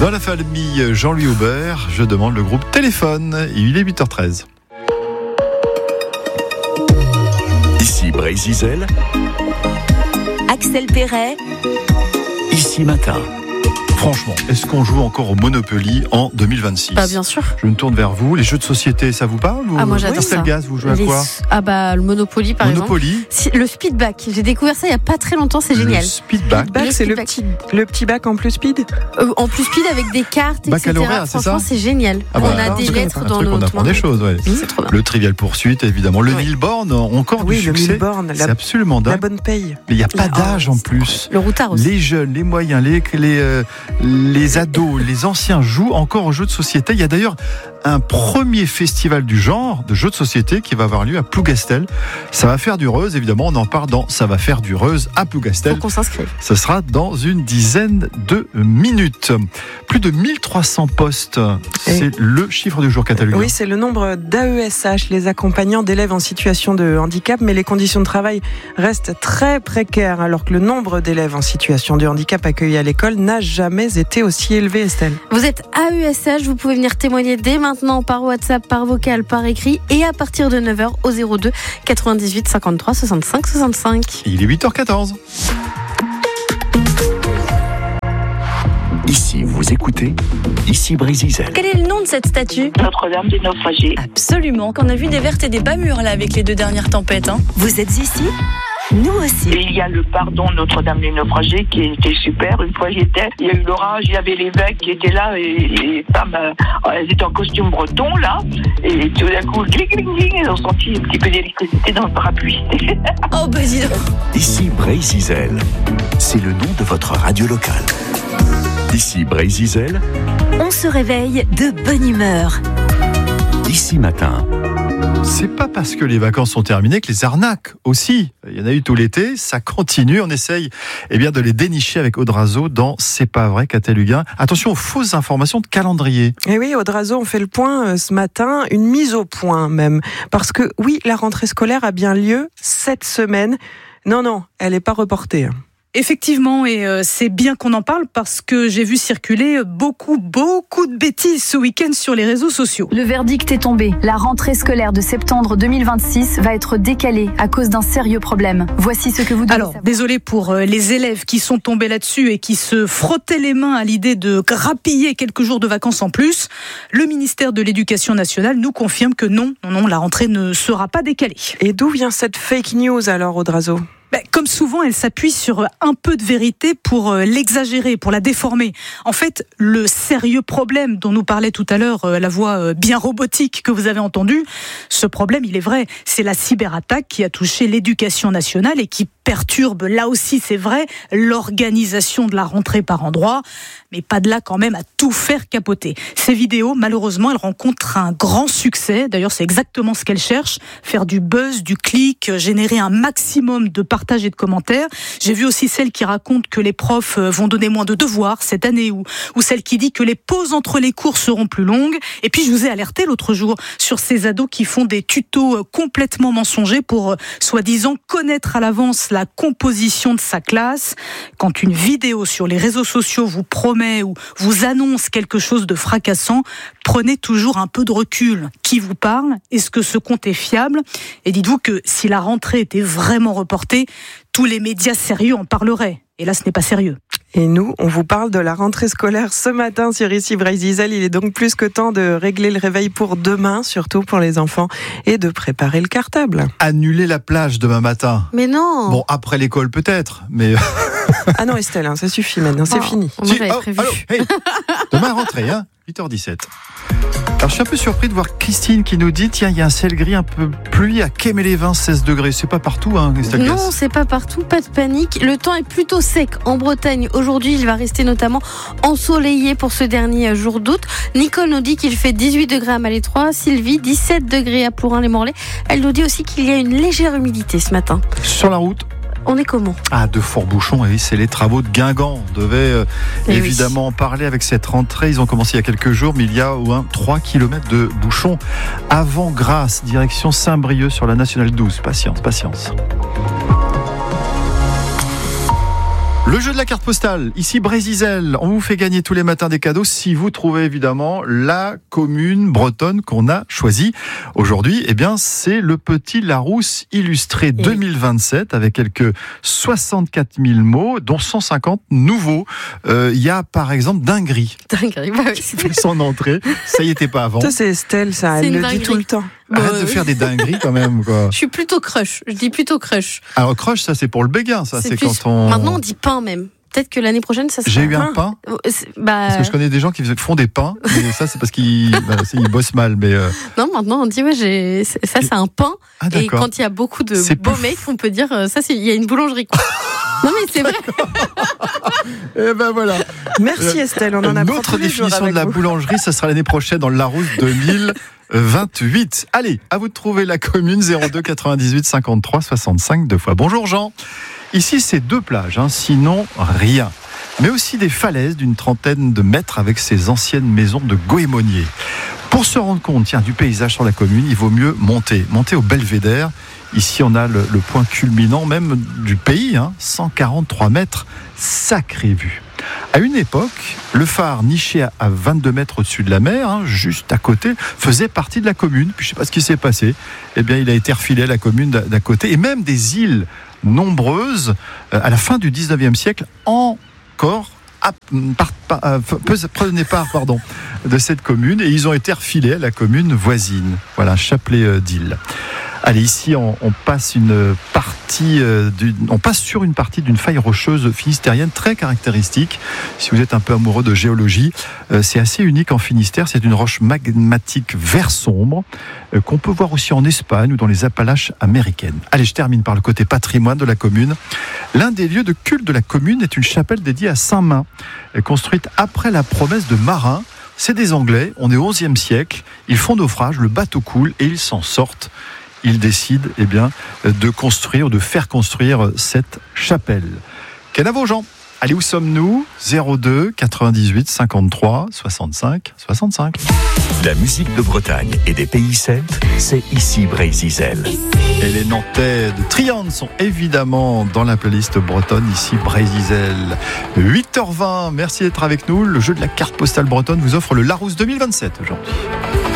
Dans la famille Jean-Louis Aubert, je demande le groupe Téléphone. Et il est 8h13. Ici Brésil, Axel Perret, Ici Matin. Franchement, est-ce qu'on joue encore au Monopoly en 2026 ? Bah bien sûr. Je me tourne vers vous. Les jeux de société, ça vous parle ou... Ah, moi, j'adore ça. Gaz, vous jouez à quoi ? Ah bah le Monopoly par Monopoly. exemple. Le speedback, j'ai découvert ça il y a pas très longtemps, c'est génial. Le speedback. C'est le speedback. petit bac en plus speed. En plus speed avec des cartes, etc. Baccalauréat, c'est Franchement, ça ? c'est génial. Ah bah, on a des lettres dans on nos apprend des choses, ouais. C'est trop bien. Le Trivial Poursuite, évidemment. Le Oui. Mille Bornes, encore du Oui, le succès. Mille Bornes, C'est absolument la dingue. bonne paye. Mais il n'y a pas Ah, d'âge en c'est plus. Le routard aussi. Les jeunes, les moyens, les ados, les anciens jouent encore aux jeux de société. Il y a d'ailleurs un premier festival du genre de jeux de société qui va avoir lieu à Plougastel. Ça va faire du Reuse, évidemment, on en parle dans Ça va faire du Reuse à Plougastel. Faut qu'on s'inscrive. Ce sera dans une dizaine de minutes. Plus de 1300 postes, c'est le chiffre du jour catalogien. Oui, c'est le nombre d'AESH, les accompagnants d'élèves en situation de handicap, mais les conditions de travail restent très précaires, alors que le nombre d'élèves en situation de handicap accueillis à l'école n'a jamais été aussi élevé, Estelle. Vous êtes AESH, vous pouvez venir témoigner dès maintenant par WhatsApp, par vocal, par écrit et à partir de 9h au 02 98 53 65 65. Il est 8h14. Ici, vous écoutez Ici Brésil. quel est le nom de cette statue ? Notre-Dame des naufragés. Absolument, qu'on a vu des vertes et des bas murs là avec les 2 dernières tempêtes. Vous êtes ici ? Nous aussi. Et il y a le pardon Notre-Dame des naufragés qui était super. Une fois il y a eu l'orage, il y avait l'évêque qui était là et les femmes, elles étaient en costume breton là. Et tout d'un coup, gling, gling, gling, elles ont senti un petit peu d'électricité dans le parapluie. Oh bah dis donc. Ici Brésil. C'est le nom de votre radio locale. Ici Brésil. On se réveille de bonne humeur. Ici Matin. C'est pas parce que les vacances sont terminées que les arnaques aussi. Il y en a eu tout l'été, ça continue. On essaye de les dénicher avec Audrazo dans C'est pas vrai, Cataluguin. Attention aux fausses informations de calendrier. Et oui, Audrazo, on fait le point ce matin, une mise au point même. Parce que oui, la rentrée scolaire a bien lieu cette semaine. Non, elle n'est pas reportée. Effectivement, et c'est bien qu'on en parle parce que j'ai vu circuler beaucoup de bêtises ce week-end sur les réseaux sociaux. Le verdict est tombé. La rentrée scolaire de septembre 2026 va être décalée à cause d'un sérieux problème. Voici ce que vous devez savoir. Désolé pour les élèves qui sont tombés là-dessus et qui se frottaient les mains à l'idée de grappiller quelques jours de vacances en plus. Le ministère de l'Éducation nationale nous confirme que non, la rentrée ne sera pas décalée. Et d'où vient cette fake news alors, Audrazo ? Comme souvent, elle s'appuie sur un peu de vérité pour l'exagérer, pour la déformer. En fait, le sérieux problème dont nous parlait tout à l'heure la voix bien robotique que vous avez entendue, ce problème, il est vrai, c'est la cyberattaque qui a touché l'éducation nationale et qui perturbe, là aussi c'est vrai, l'organisation de la rentrée par endroits, mais pas de là quand même à tout faire capoter. Ces vidéos, malheureusement, elles rencontrent un grand succès. D'ailleurs, c'est exactement ce qu'elles cherchent, faire du buzz, du clic, générer un maximum de partage et de commentaires. J'ai vu aussi celle qui raconte que les profs vont donner moins de devoirs cette année, ou celle qui dit que les pauses entre les cours seront plus longues. Et puis je vous ai alerté l'autre jour sur ces ados qui font des tutos complètement mensongers pour soi-disant connaître à l'avance la composition de sa classe. Quand une vidéo sur les réseaux sociaux vous promet ou vous annonce quelque chose de fracassant, prenez toujours un peu de recul. Qui vous parle ? Est-ce que ce compte est fiable ? Et dites-vous que si la rentrée était vraiment reportée, tous les médias sérieux en parleraient. Et là, ce n'est pas sérieux. Et nous, on vous parle de la rentrée scolaire ce matin sur Ici Brésil. Il est donc plus que temps de régler le réveil pour demain, surtout pour les enfants, et de préparer le cartable. Annuler la plage demain matin. Mais non. Bon, après l'école peut-être, mais... Ah non, Estelle, ça suffit maintenant, c'est fini. Moi, j'avais prévu. Allô, hey. Demain rentrée, 8h17. Alors je suis un peu surpris de voir Christine qui nous dit tiens, il y a un ciel gris, un peu pluie à Quémélévin, 16 degrés. C'est pas partout, Estelle. Non, c'est pas partout, pas de panique. Le temps est plutôt sec en Bretagne. Aujourd'hui, il va rester notamment ensoleillé pour ce dernier jour d'août. Nicole nous dit qu'il fait 18 degrés à Malétroit, Sylvie 17 degrés à Plourin-les-Morlaix. Elle nous dit aussi qu'il y a une légère humidité ce matin. Sur la route, On est comment ? de forts bouchons, oui, c'est les travaux de Guingamp. On devait évidemment en parler avec cette rentrée. Ils ont commencé il y a quelques jours, mais il y a 3 km de bouchons avant Grasse, direction Saint-Brieuc sur la Nationale 12. Patience. Le jeu de la carte postale, ici Brézizel, on vous fait gagner tous les matins des cadeaux si vous trouvez évidemment la commune bretonne qu'on a choisie. Aujourd'hui, eh bien, c'est le Petit Larousse illustré 2027 avec quelques 64 000 mots, dont 150 nouveaux. Il y a par exemple Dinguerie. Dinguerie, bah oui. Qui fait son entrée. Ça y était pas avant. Ça, c'est Estelle, ça, elle le dit tout le temps. Arrête de faire des dingueries quand même, quoi. Je suis plutôt crush. Je dis plutôt crush. Alors crush, ça c'est pour le béguin, ça c'est plus... quand on. Maintenant on dit pain même. Peut-être que l'année prochaine ça sera. J'ai eu un pain. Parce que je connais des gens qui font des pains, mais ça c'est parce qu'ils bossent mal. Mais non, maintenant on dit ça c'est un pain. Ah, et quand il y a beaucoup de beaux mecs, on peut dire ça il y a une boulangerie. Quoi. Non mais c'est vrai. Et ben voilà. Merci Estelle, on en a notre définition de la boulangerie, ça sera l'année prochaine dans le Larousse 2028. Allez, à vous de trouver la commune 02 98 53 65 deux fois. Bonjour Jean. Ici c'est 2 plages, sinon rien. Mais aussi des falaises d'une trentaine de mètres avec ces anciennes maisons de goémoniers. Pour se rendre compte du paysage sur la commune, il vaut mieux monter au belvédère. Ici, on a le point culminant même du pays, 143 mètres, sacrée vue. À une époque, le phare niché à 22 mètres au-dessus de la mer, juste à côté, faisait partie de la commune. Puis je ne sais pas ce qui s'est passé. Eh bien, il a été refilé à la commune d'à côté. Et même des îles nombreuses, à la fin du 19e siècle, encore prenaient part de cette commune. Et ils ont été refilés à la commune voisine. Voilà, un chapelet d'îles. Allez, ici, on passe sur une partie d'une faille rocheuse finistérienne très caractéristique. Si vous êtes un peu amoureux de géologie, c'est assez unique en Finistère. C'est une roche magmatique vert sombre qu'on peut voir aussi en Espagne ou dans les Appalaches américaines. Allez, je termine par le côté patrimoine de la commune. L'un des lieux de culte de la commune est une chapelle dédiée à Saint-Main, construite après la promesse de Marin. C'est des Anglais, on est au XIe siècle, ils font naufrage, le bateau coule et ils s'en sortent. Ils décident de faire construire cette chapelle. Kenavo Jean. Allez, où sommes-nous ? 02 98 53 65 65. La musique de Bretagne et des pays celtes, c'est ici Brézizel. Et les Nantais de Trianne sont évidemment dans la playlist bretonne, ici Brézizel. 8h20, merci d'être avec nous. Le jeu de la carte postale bretonne vous offre le Larousse 2027 aujourd'hui.